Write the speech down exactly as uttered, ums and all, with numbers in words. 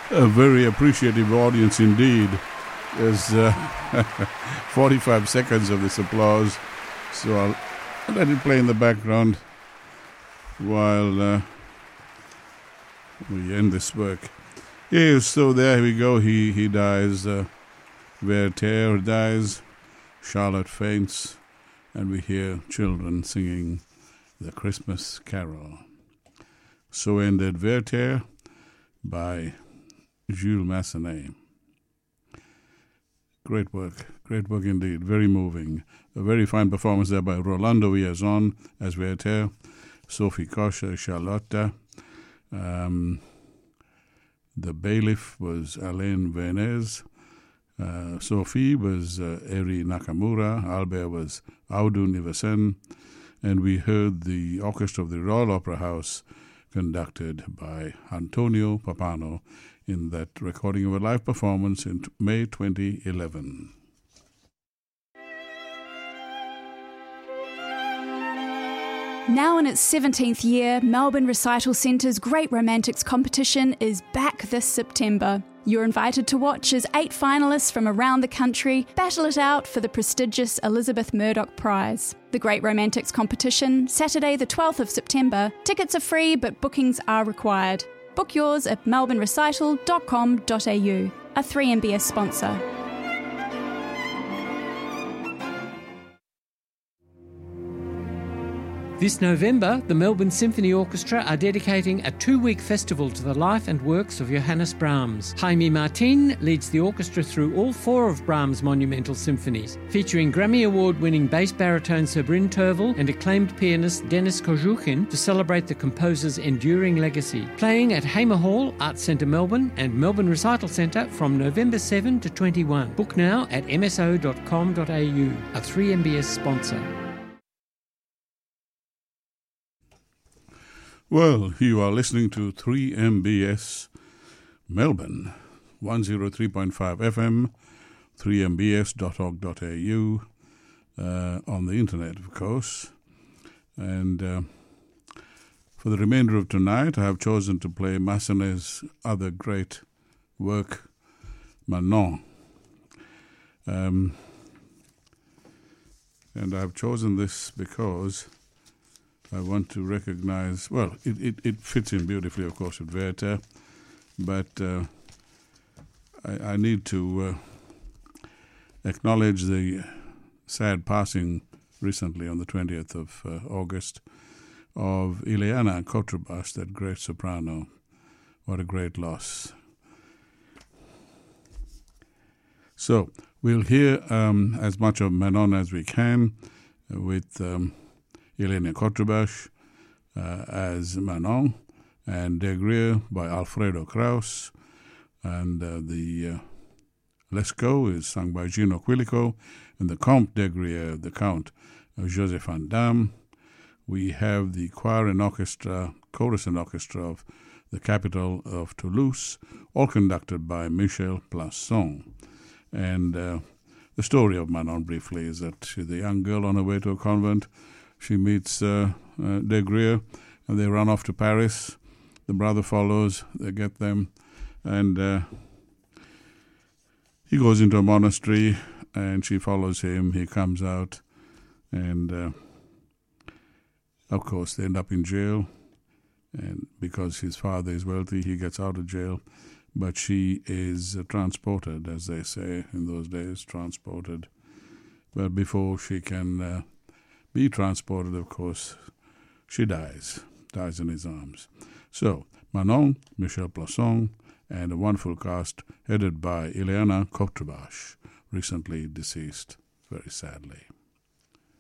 A very appreciative audience indeed. There's uh, forty-five seconds of this applause, so I'll let it play in the background while uh, we end this work. Yeah, so there we go. He he dies. Uh, Werther dies. Charlotte faints, and we hear children singing the Christmas Carol. So ended Werther by Jules Massenet. Great work, great work indeed, very moving. A very fine performance there by Rolando Villazon as Werther, Sophie Kosher, Charlotte. Um, the bailiff was Alain Venez. Uh, Sophie was uh, Eri Nakamura. Albert was Audun Iversen. And we heard the orchestra of the Royal Opera House conducted by Antonio Papano in that recording of a live performance in May twenty eleven. Now in its seventeenth year, Melbourne Recital Centre's Great Romantics competition is back this September. You're invited to watch as eight finalists from around the country battle it out for the prestigious Elizabeth Murdoch Prize. The Great Romantics competition, Saturday the twelfth of September. Tickets are free, but bookings are required. Book yours at melbourne recital dot com dot a u, a three M B S sponsor. This November, the Melbourne Symphony Orchestra are dedicating a two-week festival to the life and works of Johannes Brahms. Jaime Martin leads the orchestra through all four of Brahms' monumental symphonies, featuring Grammy Award-winning bass baritone Sabrin Tervel and acclaimed pianist Denis Kozhukhin to celebrate the composer's enduring legacy. Playing at Hamer Hall, Arts Centre Melbourne and Melbourne Recital Centre from November seventh to twenty-one. Book now at m s o dot com dot a u, a three M B S sponsor. Well, you are listening to three M B S Melbourne, one oh three point five F M, three m b s dot org dot a u, uh, on the internet, of course. And uh, for the remainder of tonight, I have chosen to play Massenet's other great work, Manon. Um, and I've chosen this because I want to recognize, well, it, it, it fits in beautifully, of course, with Werther, but uh, I, I need to uh, acknowledge the sad passing recently on the twentieth of uh, August of Ileana Kotrubash, that great soprano. What a great loss. So we'll hear um, as much of Manon as we can uh, with Um, Elena Kotrubash uh, as Manon, and De Grieux by Alfredo Kraus, and uh, the uh, Lescaut is sung by Gino Quilico, and the Comte de Grieux, the Count of Joseph Van Damme. We have the choir and orchestra, chorus and orchestra of the capital of Toulouse, all conducted by Michel Plasson. And uh, the story of Manon, briefly, is that she's a young girl on her way to a convent. She meets uh, uh, De Grieux, and they run off to Paris. The brother follows, they get them, and uh, he goes into a monastery, and she follows him. He comes out, and uh, of course they end up in jail, and because his father is wealthy, he gets out of jail, but she is uh, transported, as they say in those days, transported. But before she can Uh, be transported, of course, she dies, dies in his arms. So, Manon, Michel Plasson, and a wonderful cast headed by Ileana Kotrubash, recently deceased, very sadly.